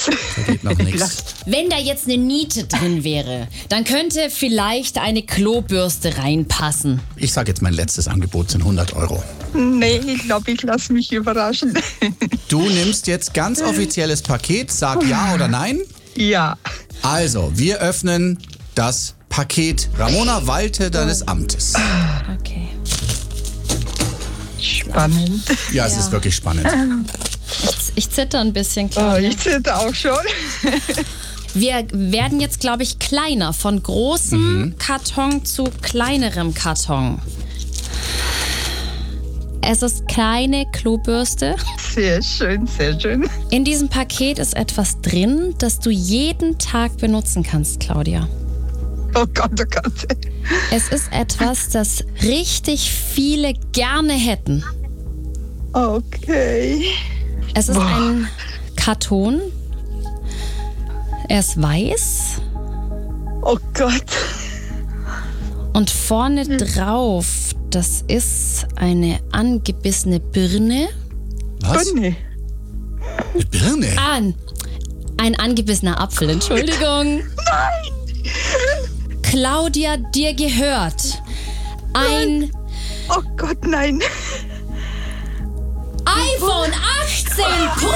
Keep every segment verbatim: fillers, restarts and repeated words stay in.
Da geht noch nichts. Wenn da jetzt eine Niete drin wäre, dann könnte vielleicht eine Klobürste reinpassen. Ich sage jetzt, mein letztes Angebot sind hundert Euro. Nee, ich glaube, ich lasse mich überraschen. Du nimmst jetzt ganz offizielles Paket, sag ja oder nein. Ja. Also, wir öffnen das Paket. Ramona, walte deines Amtes. Okay. Spannend. Ja, es Ja. ist wirklich spannend. Ich, ich zitter ein bisschen, Oh, Claudia. ich zitter auch schon. Wir werden jetzt, glaube ich, kleiner. Von großem Mhm. Karton zu kleinerem Karton. Es ist keine Klobürste. Sehr schön, sehr schön. In diesem Paket ist etwas drin, das du jeden Tag benutzen kannst, Claudia. Oh Gott, oh Gott. Es ist etwas, das richtig viele gerne hätten. Okay. Es ist Boah. ein Karton. Er ist weiß Oh Gott. und vorne drauf, das ist eine angebissene Birne. Was? Bunny. Eine Birne? Ah, ein angebissener Apfel, Entschuldigung. Nein. Claudia, dir gehört ein Oh Gott, nein. iPhone achtzehn Pro.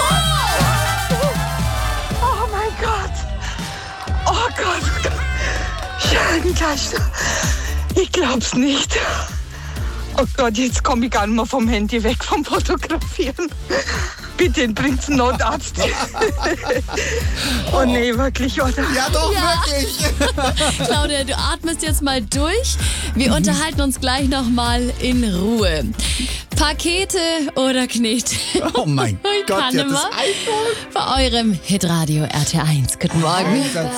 Oh mein Gott. Oh Gott. Scheibenkleister. Ich glaub's nicht. Oh Gott, jetzt komme ich gar nicht mehr vom Handy weg, vom Fotografieren. Bitte bringt's einen Notarzt. Oh nee, wirklich, oder? Ja, doch, Ja. wirklich. Claudia, du atmest jetzt mal durch. Wir unterhalten uns gleich noch mal in Ruhe. Pakete oder Knete? Oh mein Gott, Kann ja, das immer. iPhone. Bei eurem Hitradio R T eins. Guten Morgen. Ganz